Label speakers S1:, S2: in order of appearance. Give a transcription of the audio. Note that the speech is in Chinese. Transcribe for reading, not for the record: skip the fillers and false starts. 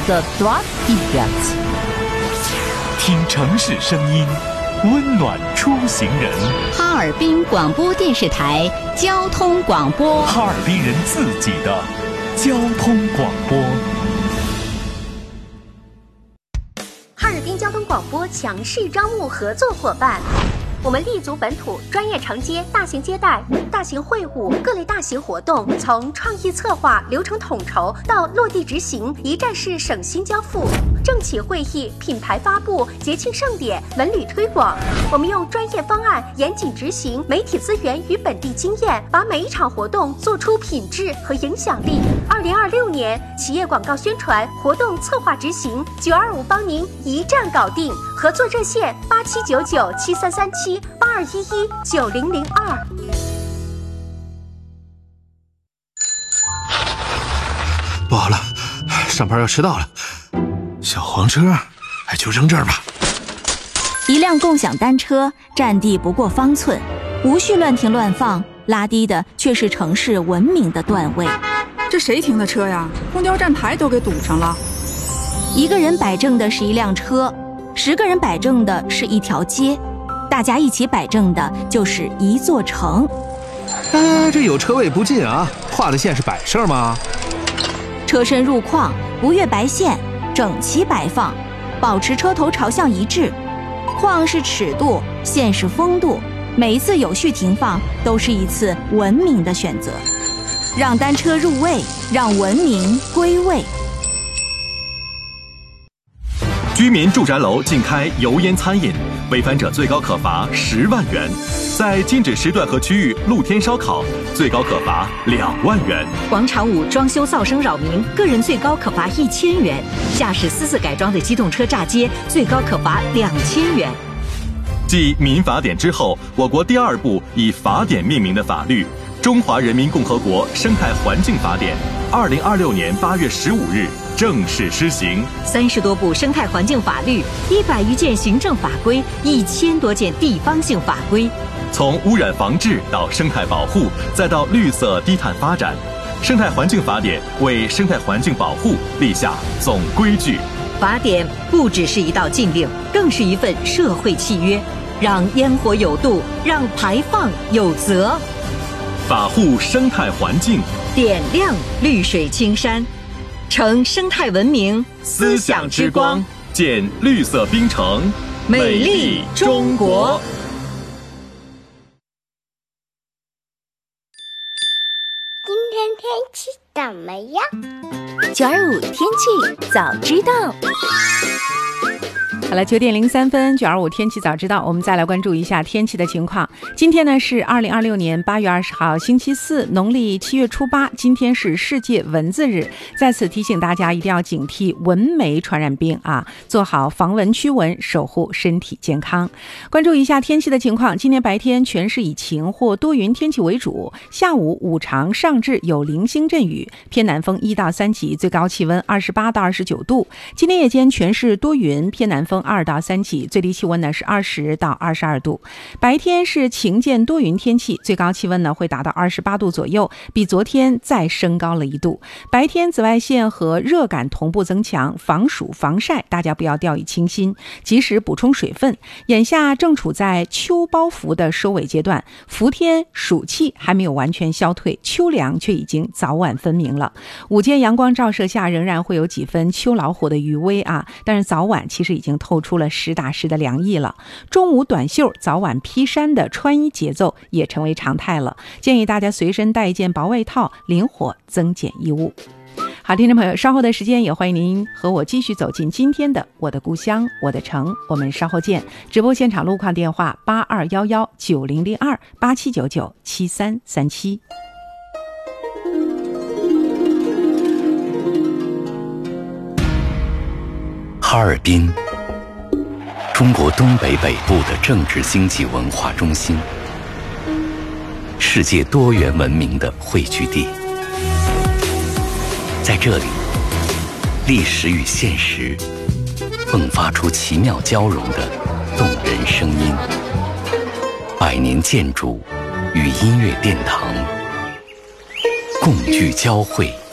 S1: 的 Dort Ibert。
S2: 听城市声音，温暖出行人。
S1: 哈尔滨广播电视台交通广播，
S2: 哈尔滨人自己的交通广播。
S3: 哈尔滨交通广播强势招募合作伙伴。我们立足本土，专业承接大型接待、大型会务、各类大型活动，从创意策划、流程统筹到落地执行，一站式省心交付。政企会议、品牌发布、节庆盛典、文旅推广，我们用专业方案严谨执行，媒体资源与本地经验，把每一场活动做出品质和影响力。2026年企业广告宣传、活动策划执行，925帮您一站搞定。合作热线8799733782119002。
S4: 不好了，上班要迟到了。小黄车，就扔这儿吧。
S5: 一辆共享单车，占地不过方寸，无需乱停乱放，拉低的却是城市文明的段位。
S6: 这谁停的车呀？公交站台都给堵上了。
S5: 一个人摆正的是一辆车，10个人摆正的是一条街，大家一起摆正的就是一座城。
S4: 这有车位不进啊，画的线是摆设吗？
S5: 车身入框，不越白线，整齐摆放，保持车头朝向一致。框是尺度，线是风度，每一次有序停放都是一次文明的选择。让单车入位，让文明归位。
S7: 居民住宅楼禁开油烟餐饮，违反者最高可罚10万元；在禁止时段和区域露天烧烤，最高可罚2万元。
S8: 广场舞装修噪声扰民，个人最高可罚1000元；驾驶私自改装的机动车炸街，最高可罚2000元。
S7: 继民法典之后，我国第2部以法典命名的法律《中华人民共和国生态环境法典》，2026年8月15日正式施行。
S8: 30多部生态环境法律，100余件行政法规，1000多件地方性法规。
S7: 从污染防治到生态保护，再到绿色低碳发展，生态环境法典为生态环境保护立下总规矩。
S8: 法典不只是一道禁令，更是一份社会契约，让烟火有度，让排放有责。
S7: 法护生态环境，
S8: 点亮绿水青山，成生态文明思想之光，
S7: 建绿色冰城，
S8: 美丽中国。
S9: 今天天气怎么样
S1: ？925天气早知道。
S10: 好了，9点03分，925天气早知道，我们再来关注一下天气的情况。今天呢是2026年8月20号，星期四，农历7月初8，今天是世界蚊子日。在此提醒大家一定要警惕蚊媒传染病啊，做好防蚊驱蚊，守护身体健康。关注一下天气的情况，今天白天全市以晴或多云天气为主，下午午长上至有零星阵雨，偏南风1到3级，最高气温28到29度。今天夜间全市多云，偏南风2到3级，最低气温呢是20到22度。白天是晴间多云天气，最高气温呢会达到28度左右，比昨天再升高了1度。白天紫外线和热感同步增强，防暑防晒大家不要掉以轻心，及时补充水分。眼下正处在秋包伏的收尾阶段，伏天暑气还没有完全消退，秋凉却已经早晚分明了。午间阳光照射下仍然会有几分秋老虎的余威啊，但是早晚其实已经透出了实打实的凉意了。中午短袖早晚披衫的穿衣节奏也成为常态了，建议大家随身带一件薄外套，灵活增减衣物。好，听众朋友，稍后的时间也欢迎您和我继续走进今天的我的故乡我的城，我们稍后见。直播现场路况电话8211900287997337。
S11: 哈尔滨，中国东北北部的政治经济文化中心，世界多元文明的汇聚地。在这里，历史与现实迸发出奇妙交融的动人声音，100年建筑与音乐殿堂共聚交汇。